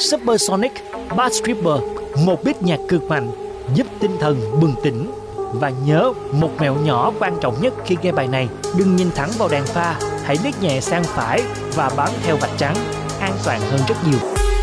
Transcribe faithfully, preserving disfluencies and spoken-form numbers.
Supersonic Bass Stripper, một beat nhạc cực mạnh giúp tinh thần bừng tỉnh. Và nhớ, một mẹo nhỏ quan trọng nhất khi nghe bài này, đừng nhìn thẳng vào đàn pha, hãy liếc nhẹ sang phải và bám theo vạch trắng, an toàn hơn rất nhiều.